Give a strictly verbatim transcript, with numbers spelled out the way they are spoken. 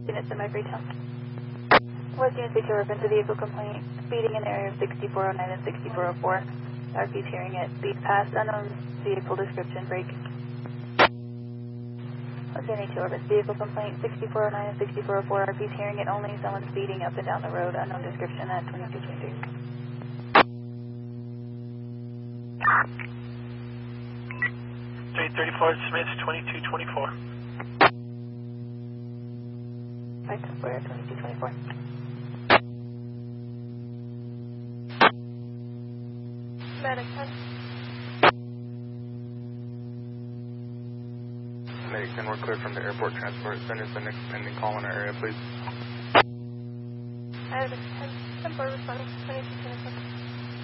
Units in my Freetown. West Unit six reference to vehicle complaint, speeding in the area of sixty-four oh nine and sixty-four oh four. R P's hearing it. Speed past unknown vehicle description, brake. West Unit two reference vehicle complaint, sixty-four oh nine and sixty-four oh four. R P's hearing it only. Someone speeding up and down the road, unknown description at twenty-two twenty-three. three thirty-four Smith, twenty-two twenty-four. Right, we're at twenty-two twenty-four. Medic ten. Medic ten, we're clear from the airport transport center. The next pending call in our area, please. I have a ten, ten four responding, twenty-two twenty-four.